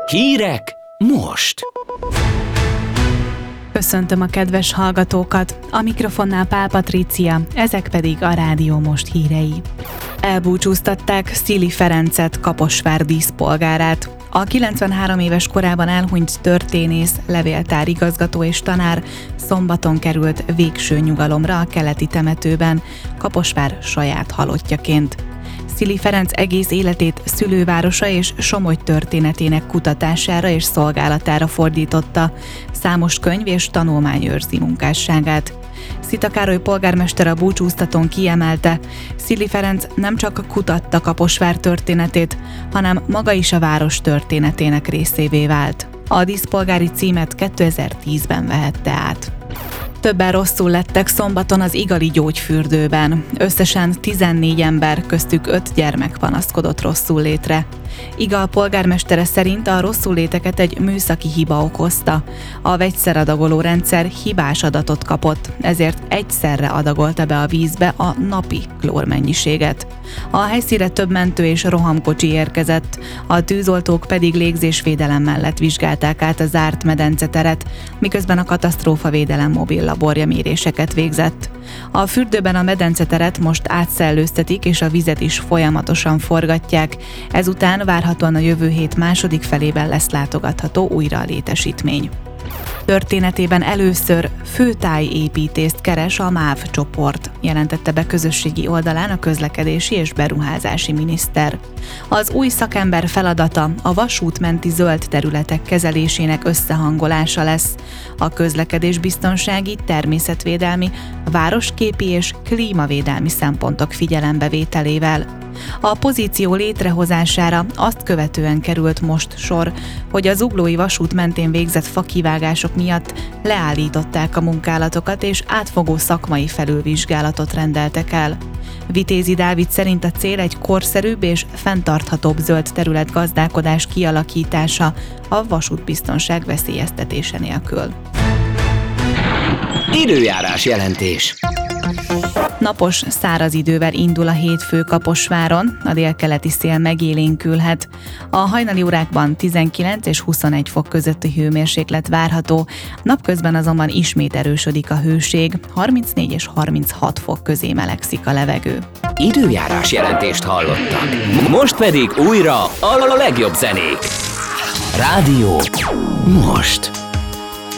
Hírek most! Köszöntöm a kedves hallgatókat, a mikrofonnál Pál Patrícia, ezek pedig a Rádió Most hírei. Elbúcsúztatták Szili Ferencet, Kaposvár díszpolgárát. A 93 éves korában elhunyt történész, levéltár igazgató és tanár szombaton került végső nyugalomra a keleti temetőben, Kaposvár saját halottjaként. Szili Ferenc egész életét szülővárosa és Somogy történetének kutatására és szolgálatára fordította, számos könyv és tanulmány őrzi munkásságát. Szita Károly polgármester a búcsúztatón kiemelte, Szili Ferenc nem csak kutatta Kaposvár történetét, hanem maga is a város történetének részévé vált. A díszpolgári címet 2010-ben vehette át. Többen rosszul lettek szombaton az Igali gyógyfürdőben. Összesen 14 ember, köztük 5 gyermek panaszkodott rosszullétre. Igal polgármestere szerint a rosszulléteket egy műszaki hiba okozta. A vegyszeradagoló rendszer hibás adatot kapott, ezért egyszerre adagolta be a vízbe a napi klórmennyiséget. A helyszínre több mentő és rohamkocsi érkezett, a tűzoltók pedig légzésvédelem mellett vizsgálták át a zárt medenceteret, miközben a katasztrófavédelem mobil laborja méréseket végzett. A fürdőben a medenceteret most átszellőztetik és a vizet is folyamatosan forgatják, ezután várhatóan a jövő hét második felében lesz látogatható újra a létesítmény. Történetében először főtájépítést keres a MÁV csoport, jelentette be közösségi oldalán a közlekedési és beruházási miniszter. Az új szakember feladata a vasútmenti zöld területek kezelésének összehangolása lesz, a közlekedésbiztonsági, természetvédelmi, városképi és klímavédelmi szempontok figyelembevételével. A pozíció létrehozására azt követően került most sor, hogy a zuglói vasút mentén végzett fakivágások miatt leállították a munkálatokat és átfogó szakmai felülvizsgálatot rendeltek el. Vitézi Dávid szerint a cél egy korszerűbb és fenntarthatóbb zöld területgazdálkodás kialakítása a vasútbiztonság veszélyeztetése nélkül. Időjárás jelentés. Napos, száraz idővel indul a hétfő Kaposváron, a délkeleti szél megélénkülhet. A hajnali órákban 19 és 21 fok közötti hőmérséklet várható, napközben azonban ismét erősödik a hőség, 34 és 36 fok közé melegszik a levegő. Időjárás jelentést hallottak. Most pedig újra a legjobb zenék. Rádió Most.